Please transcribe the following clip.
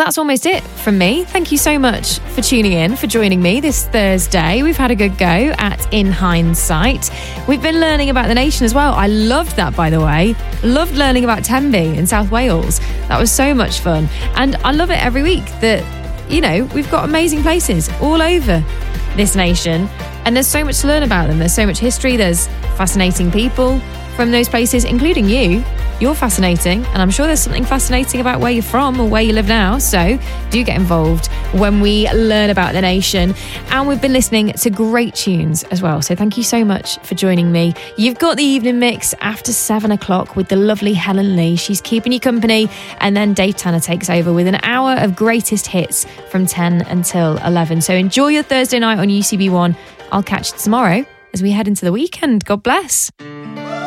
that's almost it from me. Thank you so much for tuning in, for joining me this Thursday. We've had a good go at In Hindsight. We've been learning about the nation as well. I loved that, by the way. Loved learning about Tenby in South Wales. That was so much fun. And I love it every week that, you know, we've got amazing places all over this nation. And there's so much to learn about them. There's so much history. There's fascinating people from those places, including you. You're fascinating, and I'm sure there's something fascinating about where you're from or where you live now. So do get involved when we learn about the nation. And we've been listening to great tunes as well. So thank you so much for joining me. You've got the evening mix after 7 o'clock with the lovely Helen Lee. She's keeping you company. And then Dave Tanner takes over with an hour of greatest hits from 10 until 11. So enjoy your Thursday night on UCB1. I'll catch you tomorrow as we head into the weekend. God bless.